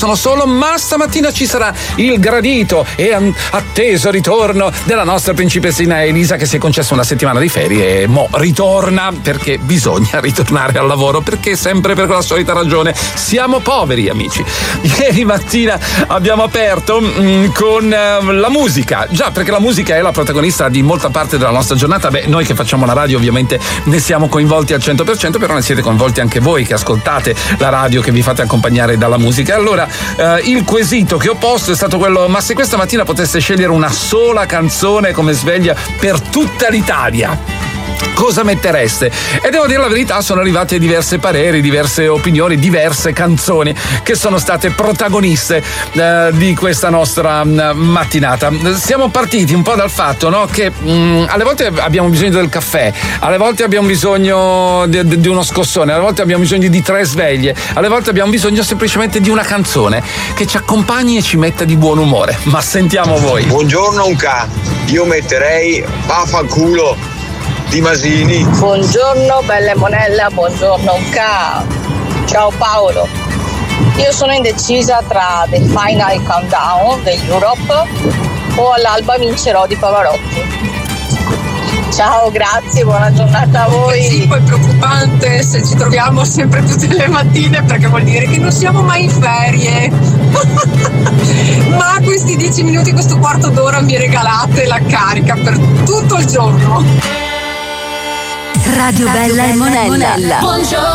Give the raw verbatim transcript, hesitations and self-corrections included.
esistono solo, ma stamattina ci sarà il gradito e atteso ritorno della nostra principessina Elisa, che si è concessa una settimana di ferie e mo ritorna perché bisogna ritornare al lavoro, perché sempre per quella solita ragione siamo poveri, amici. Ieri mattina abbiamo aperto mh, con uh, la musica, già perché la musica è la protagonista di molta parte della nostra giornata. Beh, noi che facciamo la radio ovviamente ne siamo coinvolti al cento per cento, però ne siete coinvolti anche voi che ascoltate la radio, che vi fate accompagnare dalla musica. Allora uh, il quesito che ho posto è stato quello: ma se questa mattina poteste scegliere una sola canzone come sveglia per tutta l'Italia, cosa mettereste? E devo dire la verità, sono arrivate diverse pareri, diverse opinioni, diverse canzoni che sono state protagoniste eh, di questa nostra mh, mattinata. Siamo partiti un po' dal fatto, no, che mh, alle volte abbiamo bisogno del caffè, alle volte abbiamo bisogno di, di uno scossone, alle volte abbiamo bisogno di tre sveglie, alle volte abbiamo bisogno semplicemente di una canzone che ci accompagni e ci metta di buon umore. Ma sentiamo voi. Buongiorno Unca, io metterei Vaffanculo di Masini. Buongiorno belle monella, buongiorno Unca. Ciao Paolo. Io sono indecisa tra The Final Countdown dell'Europe o All'alba vincerò di Pavarotti. Ciao, grazie, buona giornata a voi. Sì, poi è preoccupante se ci troviamo sempre tutte le mattine, perché vuol dire che non siamo mai in ferie. Ma questi dieci minuti, questo quarto d'ora mi regalate la carica per tutto il giorno. Radio Bella e Monella. Buongiorno